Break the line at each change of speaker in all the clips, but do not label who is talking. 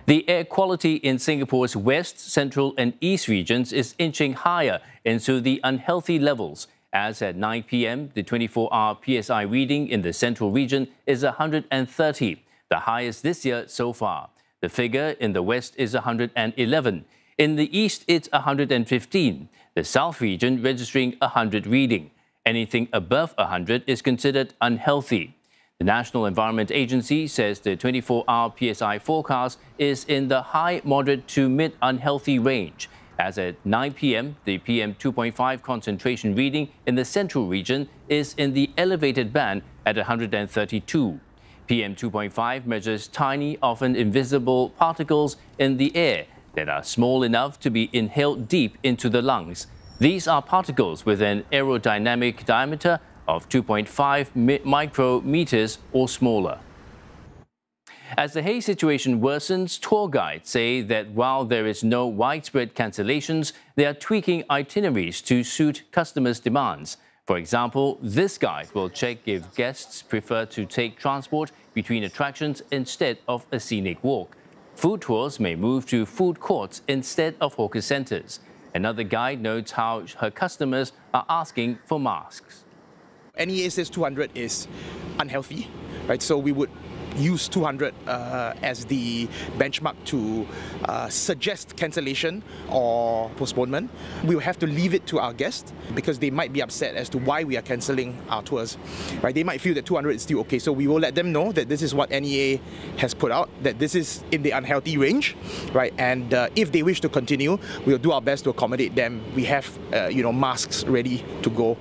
The air quality in Singapore's west, central and east regions is inching higher into the unhealthy levels, as at 9 p.m. the 24-hour PSI reading in the central region is 130, the highest this year so far. The figure in the west is 111. In the east, it's 115. The south region registering 100 reading. Anything above 100 is considered unhealthy. The National Environment Agency says the 24-hour PSI forecast is in the high, moderate to mid-unhealthy range. As at 9 p.m., the PM2.5 concentration reading in the central region is in the elevated band at 132. PM2.5 measures tiny, often invisible particles in the air that are small enough to be inhaled deep into the lungs. These are particles with an aerodynamic diameter of 2.5 micrometers or smaller. As the haze situation worsens, tour guides say that while there is no widespread cancellations, they are tweaking itineraries to suit customers' demands. For example, this guide will check if guests prefer to take transport between attractions instead of a scenic walk. Food tours may move to food courts instead of hawker centres. Another guide notes how her customers are asking for masks.
NEA says 200 is unhealthy, right? So we would use 200 as the benchmark to suggest cancellation or postponement. We will have to leave it to our guests because they might be upset as to why we are cancelling our tours, right? They might feel that 200 is still okay. So we will let them know that this is what NEA has put out, that this is in the unhealthy range, right? And if they wish to continue, we'll do our best to accommodate them. We have, masks ready to go.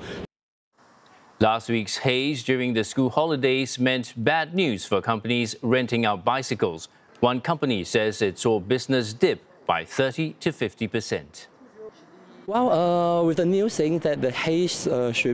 Last week's haze during the school holidays meant bad news for companies renting out bicycles. One company says it saw business dip by 30 to 50%.
Well, with the news saying that the haze should